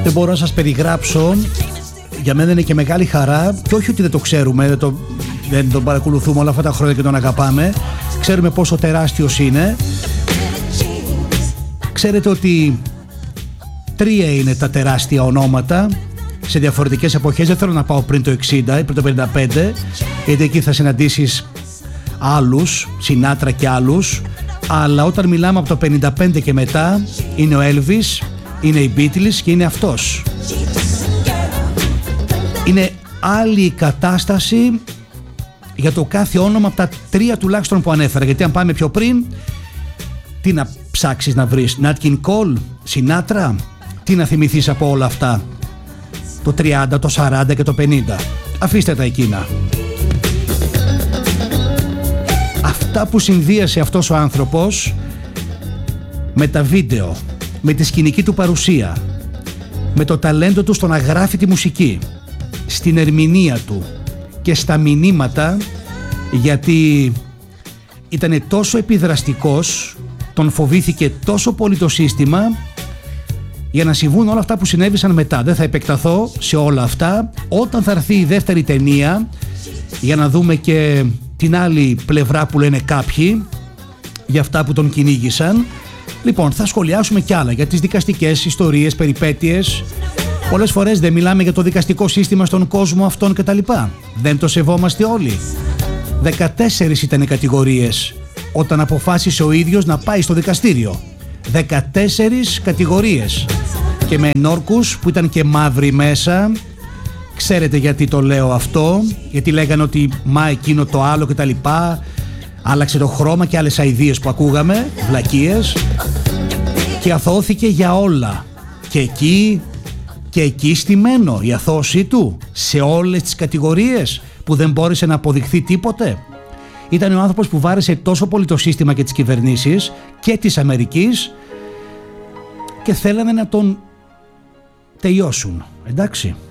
Δεν μπορώ να σας περιγράψω. Για μένα είναι και μεγάλη χαρά, και όχι ότι δεν το ξέρουμε, δεν τον παρακολουθούμε όλα αυτά τα χρόνια και τον αγαπάμε. Ξέρουμε πόσο τεράστιος είναι. Ξέρετε ότι 3 είναι τα τεράστια ονόματα σε διαφορετικές εποχές. Δεν θέλω να πάω πριν το 60 ή πριν το 55, γιατί εκεί θα συναντήσεις άλλους, Σινάτρα και άλλους. Αλλά όταν μιλάμε από το 55 και μετά, είναι ο Elvis, είναι οι Beatles και είναι αυτός. Είναι άλλη η κατάσταση για το κάθε όνομα από τα 3 τουλάχιστον που ανέφερα. Γιατί αν πάμε πιο πριν, τι να ψάξεις να βρεις? Nat King Cole, Sinatra, τι να θυμηθείς από όλα αυτά? Το 30, το 40 και το 50. Αφήστε τα εκείνα. Αυτά που συνδύασε αυτός ο άνθρωπος με τα βίντεο, με τη σκηνική του παρουσία, με το ταλέντο του στο να γράφει τη μουσική, στην ερμηνεία του και στα μηνύματα, γιατί ήταν τόσο επιδραστικός, τον φοβήθηκε τόσο πολύ το σύστημα, για να συμβούν όλα αυτά που συνέβησαν μετά. Δεν θα επεκταθώ σε όλα αυτά. Όταν θα έρθει η δεύτερη ταινία, για να δούμε και την άλλη πλευρά που λένε κάποιοι για αυτά που τον κυνήγησαν, λοιπόν, θα σχολιάσουμε κι άλλα για τις δικαστικές ιστορίες, περιπέτειες. Πολλές φορές δεν μιλάμε για το δικαστικό σύστημα στον κόσμο αυτόν κτλ. Δεν το σεβόμαστε όλοι. 14 ήταν οι κατηγορίες όταν αποφάσισε ο ίδιος να πάει στο δικαστήριο. 14 κατηγορίες. Και με ενόρκους που ήταν και μαύροι μέσα. Ξέρετε γιατί το λέω αυτό? Γιατί λέγανε ότι μα εκείνο το άλλο κτλ. Άλλαξε το χρώμα και άλλες αηδίες που ακούγαμε, βλακίες. Και αθώθηκε για όλα. Και εκεί στημένο η αθώση του σε όλες τις κατηγορίες που δεν μπόρεσε να αποδειχθεί τίποτε. Ήταν ο άνθρωπος που βάρεσε τόσο πολύ το σύστημα και τις κυβερνήσεις και της Αμερικής και θέλανε να τον τελειώσουν. Εντάξει.